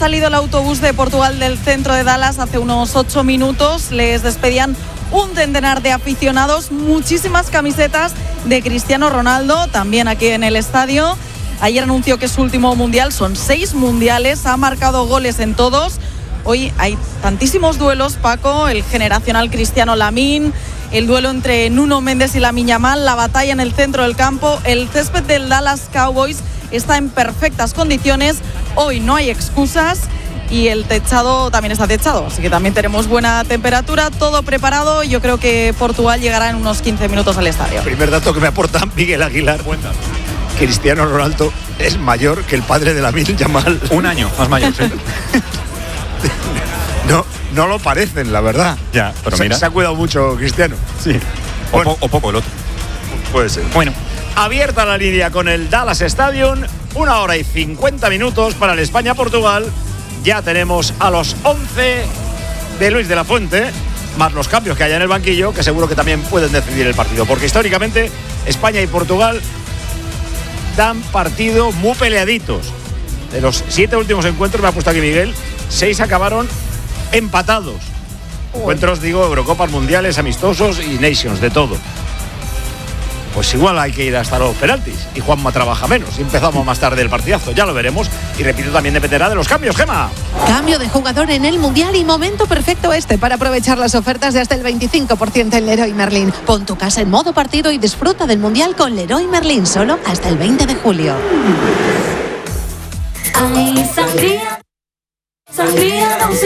salido el autobús de Portugal del centro de Dallas hace unos 8 minutos. Les despedían un centenar de aficionados, muchísimas camisetas de Cristiano Ronaldo, también aquí en el estadio. Ayer anunció que es su último mundial, son 6 mundiales, ha marcado goles en todos. Hoy hay tantísimos duelos, Paco, el generacional Cristiano Lamine, el duelo entre Nuno Mendes y Lamine Yamal, la batalla en el centro del campo. El césped del Dallas Cowboys está en perfectas condiciones, hoy no hay excusas y el techado también está techado, así que también tenemos buena temperatura, todo preparado. Yo creo que Portugal llegará en unos 15 minutos al estadio. Primer dato que me aporta Miguel Aguilar. Cuéntame. Cristiano Ronaldo es mayor que el padre de Lamine Yamal. Un año más mayor, ¿sí? No lo parecen, la verdad. Ya, pero mira. Se ha cuidado mucho Cristiano. Sí. Bueno, o poco el otro. Puede ser. Bueno. Abierta la línea con el Dallas Stadium, 1 hora y 50 minutos para el España-Portugal. Ya tenemos a los 11 de Luis de la Fuente, más los cambios que haya en el banquillo, que seguro que también pueden decidir el partido. Porque históricamente España y Portugal dan partido muy peleaditos. De los 7 últimos encuentros, me ha puesto aquí Miguel, 6 acabaron empatados. Encuentros, digo, Eurocopas, mundiales, amistosos y Nations, de todo. Pues igual hay que ir hasta los penaltis y Juanma trabaja menos y empezamos más tarde el partidazo, ya lo veremos. Y repito, también dependerá de los cambios, Gema. Cambio de jugador en el Mundial y momento perfecto para aprovechar las ofertas de hasta el 25% en Leroy Merlin. Pon tu casa en modo partido y disfruta del Mundial con Leroy Merlin, solo hasta el 20 de julio. Ay, sangría, sangría.